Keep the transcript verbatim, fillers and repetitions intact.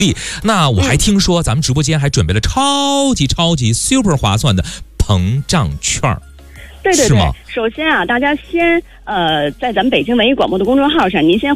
利。那我还听说咱们直播间还准备了超级超级 super 划算的膨胀券儿。 对对对，首先啊，大家先呃，在咱们北京文艺广播的公众号上，您先